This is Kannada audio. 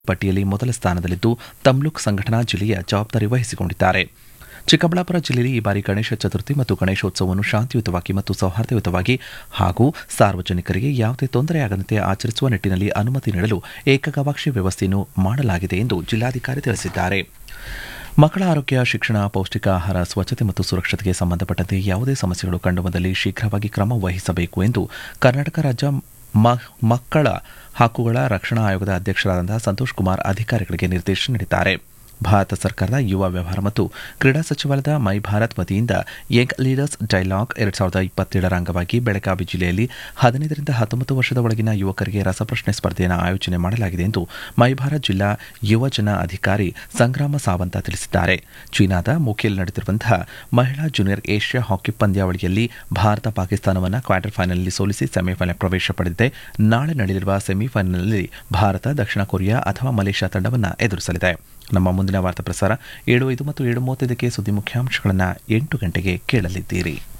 ಪಟ್ಟಿಯಲ್ಲಿ ಮೊದಲ ಸ್ಥಾನದಲ್ಲಿದ್ದು ತಮ್ಲುಕ್ ಸಂಘಟನಾ ಜಿಲ್ಲೆಯ ಜವಾಬ್ದಾರಿ ವಹಿಸಿಕೊಂಡಿದ್ದಾರೆ. ಚಿಕ್ಕಬಳ್ಳಾಪುರ ಜಿಲ್ಲೆಯಲ್ಲಿ ಈ ಬಾರಿ ಗಣೇಶ ಚತುರ್ಥಿ ಮತ್ತು ಗಣೇಶೋತ್ಸವವನ್ನು ಶಾಂತಿಯುತವಾಗಿ ಮತ್ತು ಸೌಹಾರ್ದಯುತವಾಗಿ ಹಾಗೂ ಸಾರ್ವಜನಿಕರಿಗೆ ಯಾವುದೇ ತೊಂದರೆಯಾಗದಂತೆ ಆಚರಿಸುವ ನಿಟ್ಟಿನಲ್ಲಿ ಅನುಮತಿ ನೀಡಲು ಏಕಗವಾಕ್ಷಿ ವ್ಯವಸ್ಥೆಯನ್ನು ಮಾಡಲಾಗಿದೆ ಎಂದು ಜಿಲ್ಲಾಧಿಕಾರಿ ತಿಳಿಸಿದ್ದಾರೆ. ಮಕ್ಕಳ ಆರೋಗ್ಯ, ಶಿಕ್ಷಣ, ಪೌಷ್ಟಿಕ ಆಹಾರ, ಸ್ವಚ್ಛತೆ ಮತ್ತು ಸುರಕ್ಷತೆಗೆ ಸಂಬಂಧಪಟ್ಟಂತೆ ಯಾವುದೇ ಸಮಸ್ಯೆಗಳು ಕಂಡುಬಂದಲ್ಲಿ ಶೀಘ್ರವಾಗಿ ಕ್ರಮ ವಹಿಸಬೇಕು ಎಂದು ಕರ್ನಾಟಕ ರಾಜ್ಯ ಮಕ್ಕಳ ಹಕ್ಕುಗಳ ರಕ್ಷಣಾ ಆಯೋಗದ ಅಧ್ಯಕ್ಷರಾದ ಸಂತೋಷ್ ಕುಮಾರ್ ಅಧಿಕಾರಿಗಳಿಗೆ ನಿರ್ದೇಶನ ನೀಡಿದ್ದಾರೆ. ಭಾರತ ಸರ್ಕಾರದ ಯುವ ವ್ಯವಹಾರ ಮತ್ತು ಕ್ರೀಡಾ ಸಚಿವಾಲಯದ ಮೈ ಭಾರತ್ ವತಿಯಿಂದ ಯಂಗ್ ಲೀಡರ್ಸ್ ಡೈಲಾಗ್ 2027ರ ಅಂಗವಾಗಿ ಬೆಳಗಾವಿ ಜಿಲ್ಲೆಯಲ್ಲಿ 15 ರಿಂದ 19 ವರ್ಷದ ಒಳಗಿನ ಯುವಕರಿಗೆ ರಸಪ್ರಶ್ನೆ ಸ್ಪರ್ಧೆಯನ್ನು ಆಯೋಜನೆ ಮಾಡಲಾಗಿದೆ ಎಂದು ಮೈ ಭಾರತ್ ಜಿಲ್ಲಾ ಯುವಜನ ಅಧಿಕಾರಿ ಸಂಗ್ರಾಮ ಸಾವಂತ ತಿಳಿಸಿದ್ದಾರೆ. ಚೀನಾದ ಮುಖೇಲ್ ನಡೆದಿರುವಂತಹ ಮಹಿಳಾ ಜೂನಿಯರ್ ಏಷ್ಯಾ ಹಾಕಿ ಪಂದ್ಯಾವಳಿಯಲ್ಲಿ ಭಾರತ ಪಾಕಿಸ್ತಾನವನ್ನು ಕ್ವಾರ್ಟರ್ ಫೈನಲ್ನಲ್ಲಿ ಸೋಲಿಸಿ ಸೆಮಿಫೈನಲ್ ಪ್ರವೇಶ ಪಡೆದಿದೆ. ನಾಳೆ ನಡೆಯಲಿರುವ ಸೆಮಿಫೈನಲ್ನಲ್ಲಿ ಭಾರತ ದಕ್ಷಿಣ ಕೊರಿಯಾ ಅಥವಾ ಮಲೇಷ್ಯಾ ತಂಡವನ್ನು ಎದುರಿಸಲಿದೆ. ನಮ್ಮ ಮುಂದಿನ ವಾರ್ತಾ ಪ್ರಸಾರ 7:05 ಮತ್ತು 7:35ಕ್ಕೆ ಸುದ್ದಿ ಮುಖ್ಯಾಂಶಗಳನ್ನು 8 ಗಂಟೆಗೆ ಕೇಳಲಿದ್ದೀರಿ.